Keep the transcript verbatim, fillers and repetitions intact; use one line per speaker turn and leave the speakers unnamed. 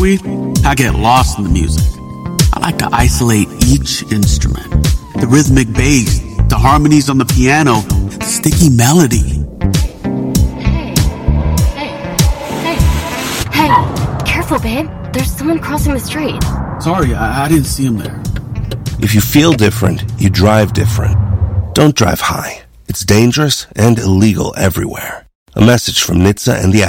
Tumbleweed, I get lost in the music. I like to isolate each instrument. The rhythmic bass, the harmonies on the piano, the sticky melody.
Hey, hey, hey, hey, careful, babe. There's someone crossing the street.
Sorry, I, I didn't see him there.
If you feel different, you drive different. Don't drive high. It's dangerous and illegal everywhere. A message from N H T S A and the